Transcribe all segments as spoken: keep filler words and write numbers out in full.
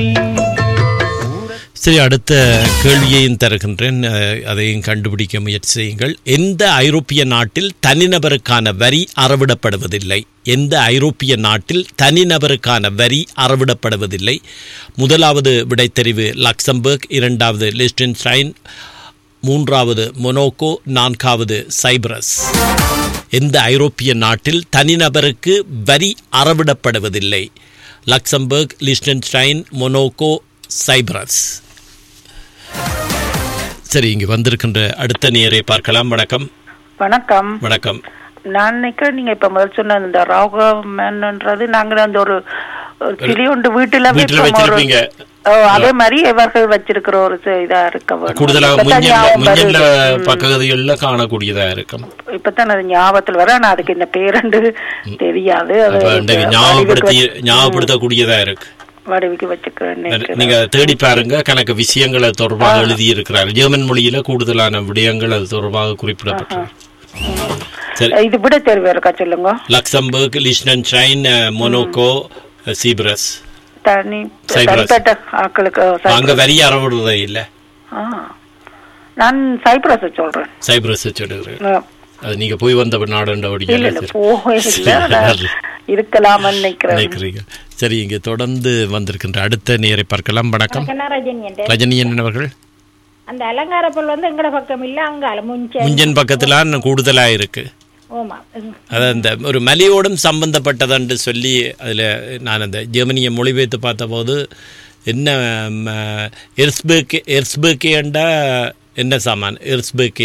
சரி, அடுத்த கேள்வியையும் தருகின்றேன், அதையும் கண்டுபிடிக்க முயற்சி செய்யுங்கள். எந்த ஐரோப்பிய நாட்டில் தனிநபருக்கான வரி அறவிடப்படுவதில்லை? எந்த ஐரோப்பிய நாட்டில் தனிநபருக்கான வரி அறவிடப்படுவதில்லை? முதலாவது விடைத்தெரிவு லக்சம்பர்க், இரண்டாவது லிechtenstein, மூன்றாவது மொனாக்கோ, நான்காவது சைப்ரஸ். எந்த ஐரோப்பிய நாட்டில் தனிநபருக்கு வரி அறவிடப்படுவதில்லை? Luxembourg, லிechtenstein, Monaco, Cyprus. சரி, இங்கு வந்திருக்கின்ற அடுத்த நேரை பார்க்கலாம். வணக்கம். வணக்கம். வணக்கம். நான் நினைக்கிறேன் நீங்க இப்ப முதல் சொன்ன இந்த ராகவன்ன்றது நாங்க அந்த ஒரு சிலி ஒன்று வீட்டுல வச்சிருப்பீங்க, அதே மாதிரி இவர்கள் வச்சிருக்கிற ஒரு இதா இருக்க கூடுதலாக பக்கங்கள்ல காணக்கூடியதா இருக்கும். இப்பதான் அது ஞாபகத்தில் வர, ஆனா அதுக்கு இந்த பேரண்டு தெரியாது, ஞாபகப்படுத்தி ஞாபகப்படுத்தக்கூடியதா இருக்கு. வடிவுக்கு வச்சுக்கிறேன். நீங்க தேடி பாருங்க, கணக்கு விஷயங்களை தொடர்பாக எழுதி இருக்கிறார். ஜெர்மன் மொழியில கூடுதலான விடயங்கள் அது தொடர்பாக குறிப்பிடப்பட்டிருக்கு. இது விட தெரிவு இருக்கா சொல்லுங்க. Luxembourg, லிechtenstein, Monaco, Cyprus. தனி ஆக்களுக்கு அங்க வரி அறவிடுறதே இல்ல. நான் சைப்ரஸ் சொல்றேன். சைப்ரஸ் சொல்லுகிறேன். அது நீங்க போய் வந்த நாடுன்றபடியா இருக்கலாம் நினைக்கிறீங்க. சரி, இங்க தொடர்ந்து வந்திருக்கின்ற அடுத்த நேரை பார்க்கலாம். வணக்கம். ரஜினி அவர்கள். அந்த அலங்கார பொருள் வந்து எங்கட பக்கம் இல்ல, அங்கால முஞ்சன் பக்கத்துல கூடுதலா இருக்கு. அது அந்த ஒரு மலையோடும் சம்பந்தப்பட்டதுன்னு சொல்லி அதுல நான் அந்த ஜெர்மனியை மொழிபெயர்த்து பார்த்த போது என்ன எர்ஸ்பேக்கே எர்ஸ்பேக்கேண்டா என்ன சாமான்? எர்ஸ்பேக்கே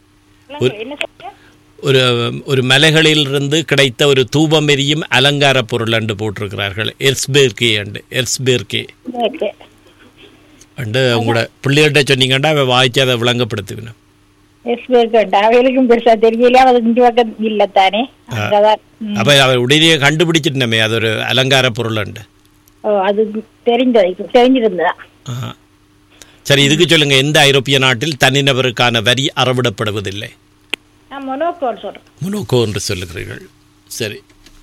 ஒரு ஒரு மலைகளிலிருந்து கிடைத்த ஒரு தூபம் எரியும் அலங்கார பொருள் அண்டு போட்டிருக்கிறார்கள். எர்ஸ்பேர்கே அண்டு எர்ஸ்பேர்கே அண்டு உங்களோட பிள்ளைகிட்ட சொன்னீங்கன்னா அவ வாய்ச்சி அதை விளங்கப்படுத்துவேன். அப்ப அவ உடனே கண்டுபிடிச்சிட்டமே அது ஒரு அலங்கார பொருள் அண்டு. சரி, இதுக்கு சொல்லுங்க, எந்த ஐரோப்பிய நாட்டில் தனிநபருக்கான வரி அறவிடப்படுவதில்லை? மொனாக்கோ என்று சொல்லுகிறீர்கள். சரி,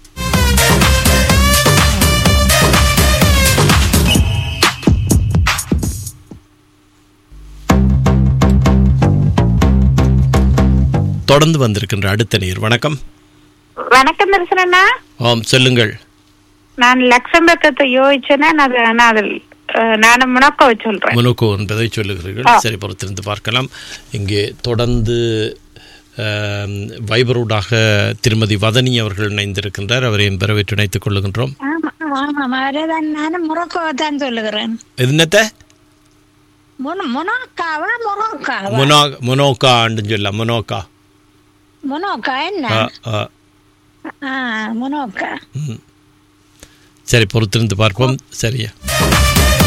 தொடர்ந்து வந்திருக்கின்ற அடுத்த நேர். வணக்கம். வணக்கம் தரிசனா. ஆம், சொல்லுங்கள். நான் லக்சம்பர்க்கத்தை யோசிச்சேன்னா நான் மொனாக்கோ சொல்றேன். மொனாக்கோ என்பதை சொல்லுகிறீர்கள். சரி, பொறுத்திருந்து பார்க்கலாம். இங்கே தொடர்ந்து வைபரோடாக திருமதி வதனி அவர்கள் இணைந்திருக்கின்றார். அவரையும் வரவேற்று இணைத்துக் கொள்ளுகின்றோம். சரி, பொறுத்திருந்து பார்ப்போம். சரியா?